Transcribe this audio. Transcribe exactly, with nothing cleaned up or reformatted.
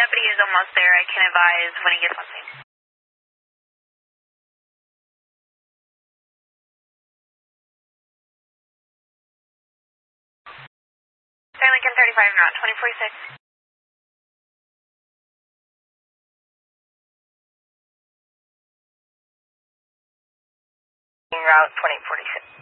deputy is almost there. I can advise when he gets on scene. San Lincoln thirty-five and route twenty forty-six. Route twenty forty-six.